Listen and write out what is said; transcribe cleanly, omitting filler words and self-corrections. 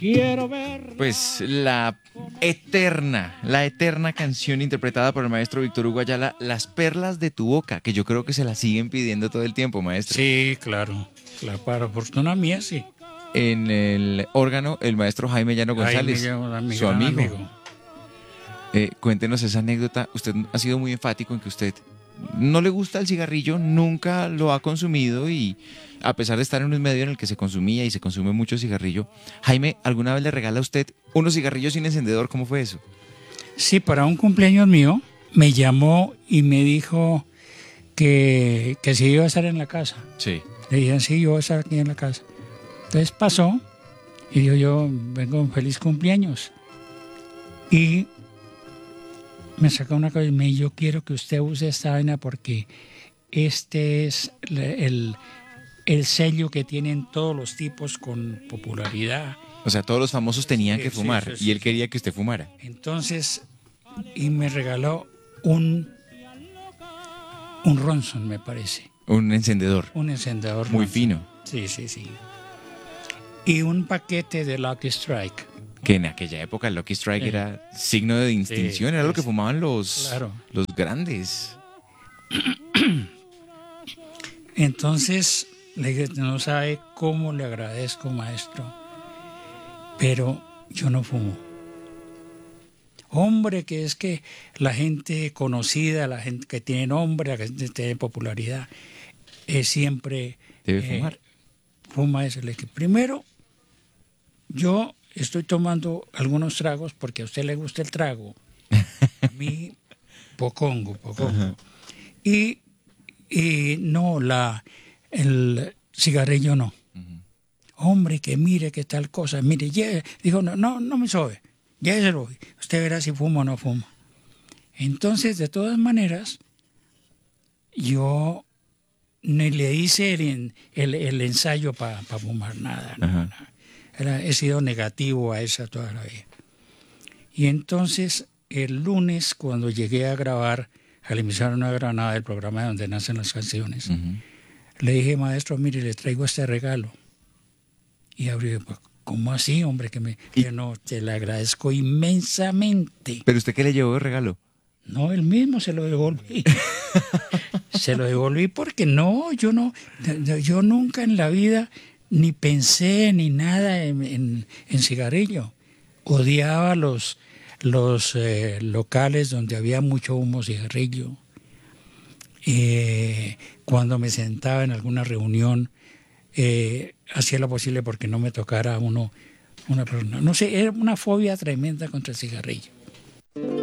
Pues la eterna canción interpretada por el maestro Víctor Hugo Ayala, Las perlas de tu boca, que yo creo que se la siguen pidiendo todo el tiempo, maestro. Sí, claro. Para fortuna mía, sí. En el órgano, el maestro Jaime Llano González, su amigo. Cuéntenos esa anécdota. Usted ha sido muy enfático en que usted no le gusta el cigarrillo, nunca lo ha consumido y a pesar de estar en un medio en el que se consumía y se consume mucho cigarrillo, Jaime, ¿alguna vez le regala a usted unos cigarrillos sin encendedor? ¿Cómo fue eso? Sí, para un cumpleaños mío me llamó y me dijo que si iba a estar en la casa. Sí. Le dije, sí, yo voy a estar aquí en la casa. Entonces pasó y dijo, yo vengo un feliz cumpleaños. Y me sacó una cosa y me dijo, yo quiero que usted use esta vaina porque este es el sello que tienen todos los tipos con popularidad. O sea, todos los famosos tenían que fumar sí, y él quería que usted fumara. Entonces, y me regaló un Ronson, me parece. Un encendedor. Un encendedor. Muy Ronson. fino. Sí. Y un paquete de Lucky Strike. Que en aquella época el Lucky Strike era signo de distinción, era lo que fumaban los grandes. Entonces le dije, no sabe cómo le agradezco, maestro, pero yo no fumo. Hombre, que es que la gente conocida, la gente que tiene nombre, la gente que tiene popularidad, siempre debe fumar. Fuma eso. Le dije, primero, yo estoy tomando algunos tragos porque a usted le gusta el trago. A mí, pocongo. Y no, el cigarrillo no. Hombre, que mire qué tal cosa. Mire, dijo, no me sobe. Lléveselo. Usted verá si fuma o no fuma. Entonces, de todas maneras, yo ni le hice el ensayo para fumar nada. He sido negativo a esa toda la vida. Y entonces, el lunes, cuando llegué a grabar a la emisora Nueva Granada, del programa donde nacen las canciones, le dije, maestro, mire, le traigo este regalo. Y abrió, ¿cómo así, hombre? Que no, te le agradezco inmensamente. ¿Pero usted qué le llevó de regalo? No, él mismo se lo devolví. Se lo devolví porque yo nunca en la vida ni pensé ni nada en cigarrillo. Odiaba los locales donde había mucho humo, cigarrillo. Cuando me sentaba en alguna reunión, hacía lo posible porque no me tocara una persona. No sé, era una fobia tremenda contra el cigarrillo.